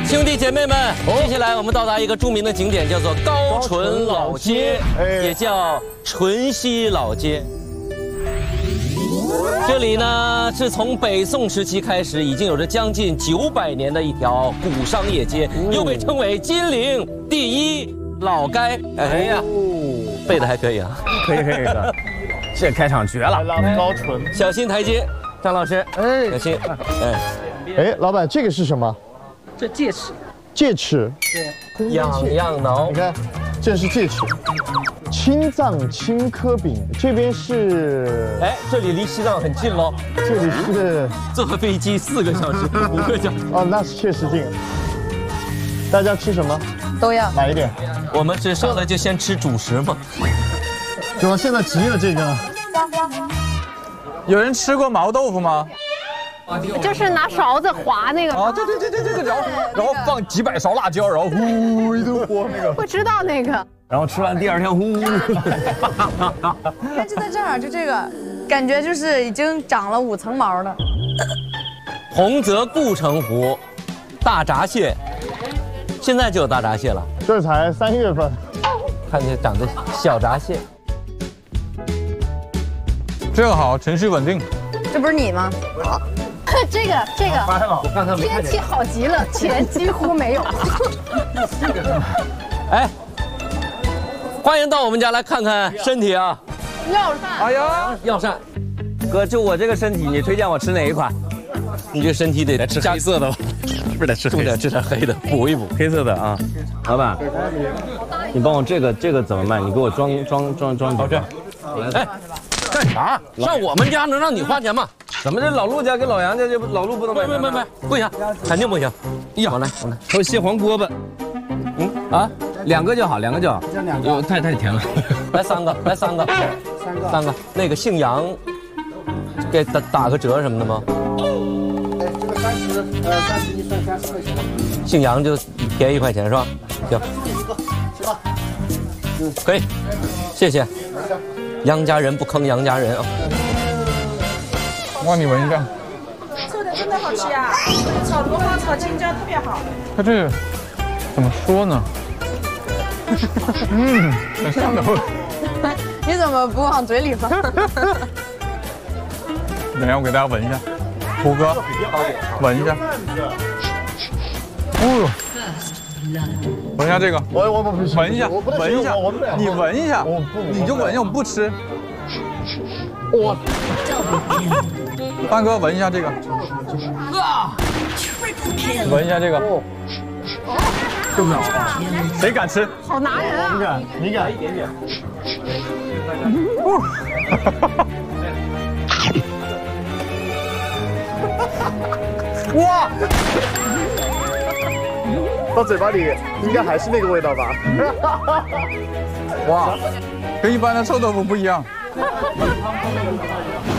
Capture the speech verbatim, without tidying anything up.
兄弟姐妹们，接下来我们到达一个著名的景点，叫做高淳老街，也叫淳熙老街。这里呢是从北宋时期开始，已经有着将近九百年的一条古商业街，又被称为金陵第一老街。哎呀，背的还可以啊， 可以可以的，这开场绝了。 高淳， 小心台阶，张老师，哎，小心，哎， 哎，老板，这个是什么？ 这戒尺， 戒尺， 对， 痒痒挠， 你看，这是戒尺。青藏青稞饼，这边是， 哎，这里离西藏很近喽， 这里是坐飞机四个小时，五个小时。 哦，那是确实近。大家吃什么？ 都要。 哪一点？ 我们是上来就先吃主食嘛。 主要现在只有这个。 有人吃过毛豆腐吗？ 就是拿勺子划那个。 啊，对对对对对，然后然后放几百勺辣椒，然后呼一顿锅那个。 我知道那个。 然后吃完第二天呼。 你看就在这儿，就这个，感觉就是已经长了五层毛了。 洪泽固城湖大闸蟹，现在就有大闸蟹了， 这才三月份， 看见长的小闸蟹。 这个好，程序稳定。 这不是你吗？ 这个这个， 我刚才没看见。 天气好极了，钱几乎没有。 哎，欢迎到我们家来看看身体啊！ 药膳。 哎呀， 药膳， 哥，就我这个身体，你推荐我吃哪一款？ 你这身体得吃黑色的吧？是不是得吃重点吃点黑的，补一补。 黑色的啊，老板，你帮我这个这个怎么卖？你给我装装装装好这。 哎，干啥？上我们家能让你花钱吗？ 怎么这老陆家跟老杨家就老陆不能买？ 没没没，不行，肯定不行。哎呀，我来我来， 还有蟹黄锅巴。嗯啊，两个就好，两个就好。这两个太太甜了。 来三个，来三个，三个，三个。那个姓杨，给打打个折什么的吗？ 哎，这个三十，呃，三十一算三十块钱。 姓杨就便宜一块钱是吧？行， 是吧？ 嗯，可以，谢谢。杨家人不坑杨家人啊！ 哇，你闻一下， 做的真的好吃呀，炒萝卜、炒青椒特别好。 它这个怎么说呢？嗯，很上头。 你怎么不往嘴里放？ 等一下，我给大家闻一下，虎哥，闻一下。哦，闻一下这个， 我我不闻一下，闻一下，你闻一下，你就闻一下，我不吃。我，范哥闻一下这个，闻一下这个，受不了啊！谁敢吃？ 好拿人啊！ 你敢？你敢？一点点。 哇！ 到嘴巴里应该还是那个味道吧？ 哇，跟一般的臭豆腐不一样。